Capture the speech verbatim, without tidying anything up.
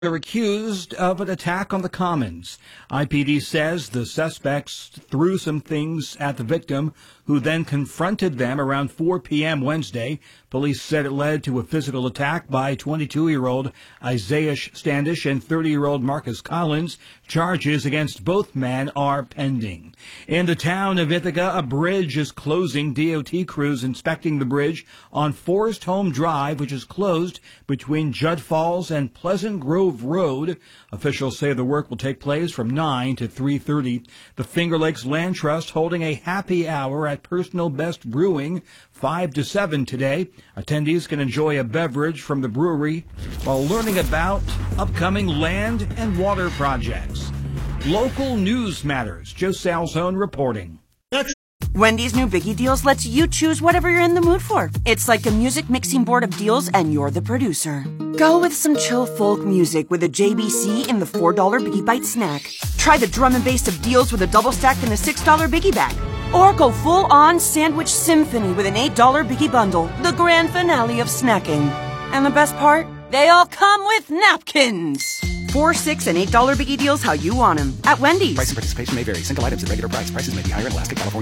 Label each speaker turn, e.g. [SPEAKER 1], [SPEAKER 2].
[SPEAKER 1] They're accused of an attack on the Commons. I P D says the suspects threw some things at the victim, who then confronted them around four p.m. Wednesday. Police said it led to a physical attack by twenty-two-year-old Isaiah Standish and thirty-year-old Marcus Collins. Charges against both men are pending. In the town of Ithaca, a bridge is closing. D O T crews inspecting the bridge on Forest Home Drive, which is closed between Judd Falls and Pleasant Grove Road. Officials say the work will take place from nine to three thirty. The Finger Lakes Land Trust holding a happy hour at Personal Best Brewing, five to seven today. Attendees can enjoy a beverage from the brewery while learning about upcoming land and water projects. Local news matters. Joe Salzone reporting.
[SPEAKER 2] Wendy's new Biggie Deals lets you choose whatever you're in the mood for. It's like a music mixing board of deals, and you're the producer. Go with some chill folk music with a J B C in the four dollar Biggie Bite snack. Try the drum and bass of deals with a double stack in the six dollar Biggie Bag. Or go full-on sandwich symphony with an eight dollar Biggie Bundle, the grand finale of snacking. And the best part? They all come with napkins. Four, six, and eight dollar Biggie Deals how you want them at Wendy's.
[SPEAKER 3] Price and participation may vary. Single items at regular price. Prices may be higher in Alaska, California.